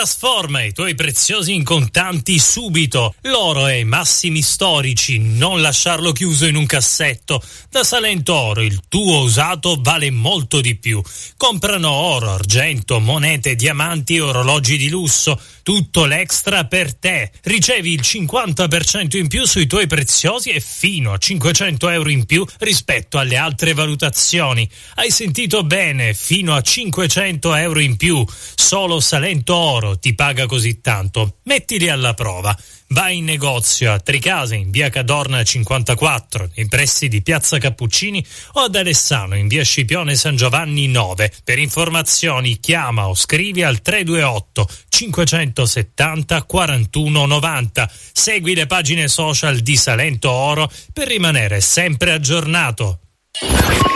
Trasforma i tuoi preziosi in contanti subito. L'oro è ai massimi storici, non lasciarlo chiuso in un cassetto. Da Salento Oro il tuo usato vale molto di più. Comprano oro, argento, monete, diamanti e orologi di lusso. Tutto l'extra per te. Ricevi il 50% in più sui tuoi preziosi e fino a 500 euro in più rispetto alle altre valutazioni. Hai sentito bene, fino a 500 euro in più. Solo Salento Oro ti paga così tanto. Mettili alla prova. Vai in negozio a Tricase in via Cadorna 54, nei pressi di Piazza Cappuccini, o ad Alessano in via Scipione San Giovanni 9. Per informazioni chiama o scrivi al 328 570 41 90. Segui le pagine social di Salento Oro per rimanere sempre aggiornato.